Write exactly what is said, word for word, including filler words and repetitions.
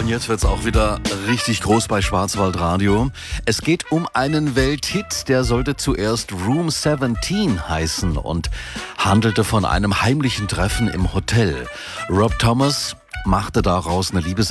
Und jetzt wird's auch wieder richtig groß bei Schwarzwaldradio. Es geht um einen Welthit, der sollte zuerst Room siebzehn heißen und handelte von einem heimlichen Treffen im Hotel. Rob Thomas machte daraus eine Liebes